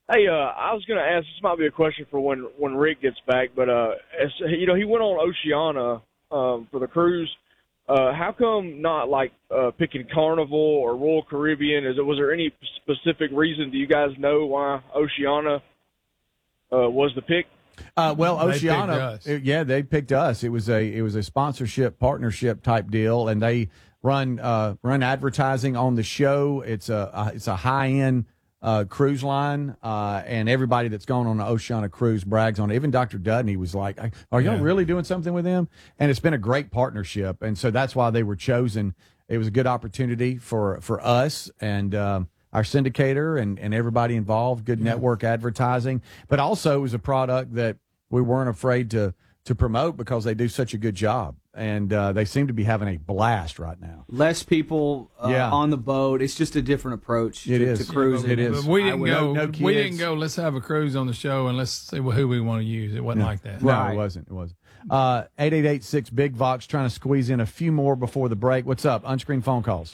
Hey, I was going to ask, this might be a question for when Rick gets back, but, he went on Oceana for the cruise. How come not picking Carnival or Royal Caribbean? Was there any specific reason? Do you guys know why Oceana was the pick? Well, Oceana, they picked us. It was a sponsorship partnership type deal, and they run advertising on the show. It's a high end cruise line, and everybody that's gone on the Oceana cruise brags on it. Even Dr. Dudney was like, "Are y'all really doing something with them?" And it's been a great partnership, and so that's why they were chosen. It was a good opportunity for us and our syndicator and everybody involved. Good network advertising, but also it was a product that we weren't afraid to promote because they do such a good job. And they seem to be having a blast right now. Less people on the boat. It's just a different approach to cruising. It is. But we didn't go. No kids. We didn't go. Let's have a cruise on the show and let's see who we want to use. It wasn't like that. No, it wasn't. It wasn't. 8886 Big Vox trying to squeeze in a few more before the break. What's up? Unscreened phone calls.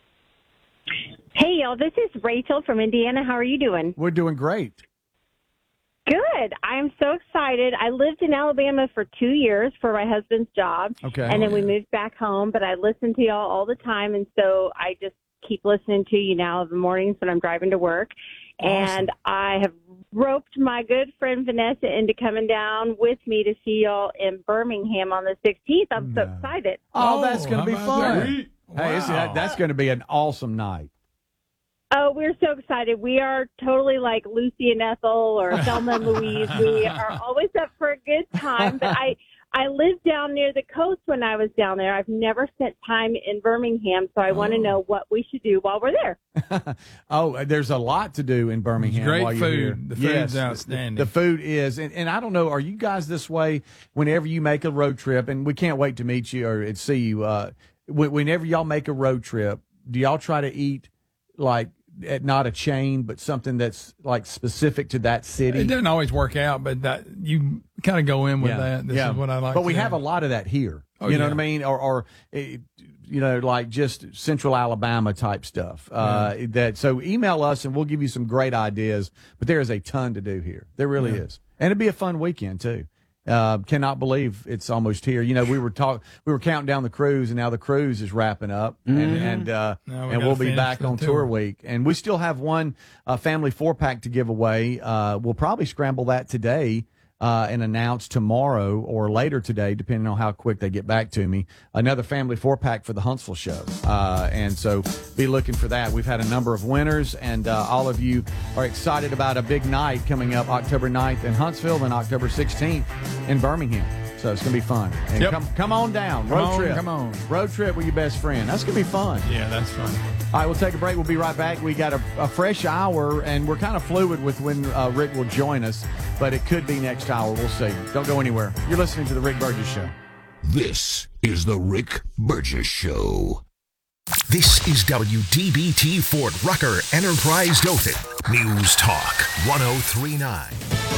Hey, y'all. This is Rachel from Indiana. How are you doing? We're doing great. Good. I'm so excited. I lived in Alabama for 2 years for my husband's job. Okay. And then we moved back home, but I listen to y'all all the time. And so I just keep listening to you now in the mornings when I'm driving to work. Awesome. And I have roped my good friend Vanessa into coming down with me to see y'all in Birmingham on the 16th. I'm so excited. Oh, that's going to be fun. Hey, that's going to be an awesome night. Oh, we're so excited. We are totally like Lucy and Ethel or Thelma and Louise. We are always up for a good time. But I lived down near the coast when I was down there. I've never spent time in Birmingham, so I want to know what we should do while we're there. There's a lot to do in Birmingham. Great while you're food. here. The food's outstanding. The food is. And I don't know, are you guys this way whenever you make a road trip? And we can't wait to meet you or see you. Whenever y'all make a road trip, do y'all try to eat like at not a chain, but something that's like specific to that city? It doesn't always work out, but that you kind of go in with that. This is what I like. But we have a lot of that here. You know what I mean? Or like just Central Alabama type stuff. So email us and we'll give you some great ideas. But there is a ton to do here. There really is, and it'd be a fun weekend too. Cannot believe it's almost here. You know, we were counting down the cruise, and now the cruise is wrapping up, and we'll be back on tour week. And we still have one family 4-pack to give away. We'll probably scramble that today and announce tomorrow or later today, depending on how quick they get back to me. Another family 4-pack for the Huntsville show, and so be looking for that. We've had a number of winners, and all of you are excited about a big night coming up October 9th in Huntsville and October 16th in Birmingham. So it's going to be fun. And come on down. Come on. Road trip with your best friend. That's going to be fun. Yeah, that's fun. All right, we'll take a break. We'll be right back. We got a fresh hour, and we're kind of fluid with when Rick will join us, but it could be next hour. We'll see. Don't go anywhere. You're listening to The Rick Burgess Show. This is The Rick Burgess Show. This is WDBT Fort Rucker Enterprise Dothan. News Talk 1039.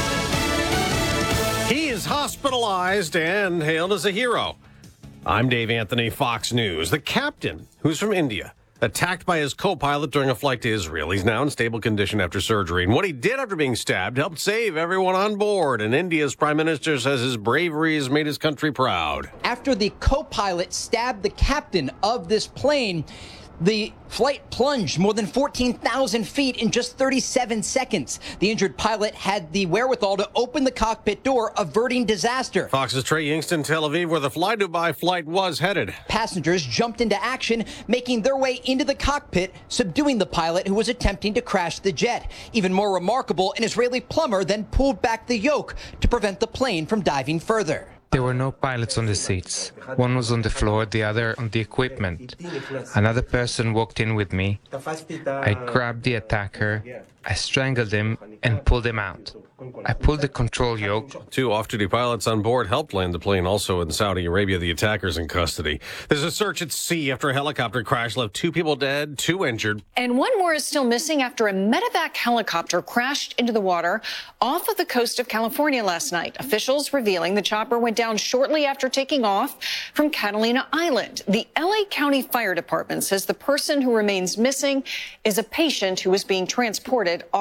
He is hospitalized and hailed as a hero. I'm Dave Anthony, Fox News. The captain, who's from India, attacked by his co-pilot during a flight to Israel. He's now in stable condition after surgery. And what he did after being stabbed helped save everyone on board. And India's prime minister says his bravery has made his country proud. After the co-pilot stabbed the captain of this plane, the flight plunged more than 14,000 feet in just 37 seconds. The injured pilot had the wherewithal to open the cockpit door, averting disaster. Fox's Trey Yingst, Tel Aviv, where the fly-Dubai flight was headed. Passengers jumped into action, making their way into the cockpit, subduing the pilot who was attempting to crash the jet. Even more remarkable, an Israeli plumber then pulled back the yoke to prevent the plane from diving further. There were no pilots on the seats. One was on the floor, the other on the equipment. Another person walked in with me. I grabbed the attacker, I strangled him, and pulled him out. I pulled the control yoke. 2 off-duty pilots on board helped land the plane. Also in Saudi Arabia, the attacker's in custody. There's a search at sea after a helicopter crash left 2 people dead, 2 injured. And 1 more is still missing after a medevac helicopter crashed into the water off of the coast of California last night. Officials revealing the chopper went down shortly after taking off from Catalina Island. The LA County Fire Department says the person who remains missing is a patient who is being transported